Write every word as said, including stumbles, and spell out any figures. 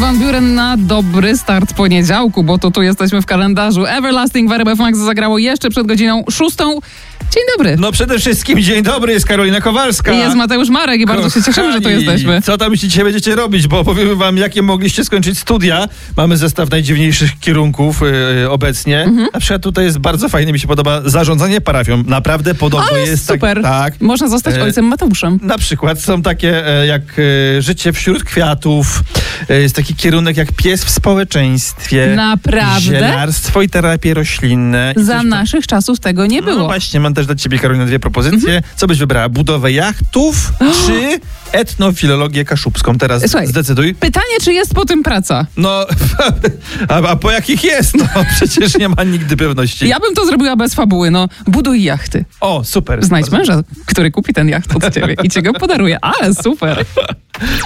Van Buren na dobry start poniedziałku, bo to tu jesteśmy w kalendarzu. Everlasting w R M F Max zagrało jeszcze przed godziną szóstą. Dzień dobry. No przede wszystkim dzień dobry, jest Karolina Kowalska. I jest Mateusz Marek i bardzo Kochani, się cieszymy, że tu jesteśmy. Co tam dzisiaj będziecie robić, bo opowiemy wam, jakie mogliście skończyć studia. Mamy zestaw najdziwniejszych kierunków yy, obecnie. Mhm. Na przykład tutaj jest bardzo fajnie, mi się podoba zarządzanie parafią. Naprawdę podobno Ale jest super. Tak, tak. Można zostać e, ojcem Mateuszem. Na przykład są takie e, jak e, życie wśród kwiatów. E, jest taki kierunek jak pies w społeczeństwie. Naprawdę? Zielarstwo i terapie roślinne. I Za naszych tam... czasów tego nie było. No właśnie, mam też dla ciebie, Karolina, dwie propozycje. Mhm. Co byś wybrała? Budowę jachtów czy etnofilologię kaszubską? Teraz Słuchaj, zdecyduj. Pytanie, czy jest po tym praca? No, a, a po jakich jest? No, przecież nie ma nigdy pewności. Ja bym to zrobiła bez fabuły, no. Buduj jachty. O, super. Znajdź męża, który kupi ten jacht od ciebie i ci go podaruje. Ale super.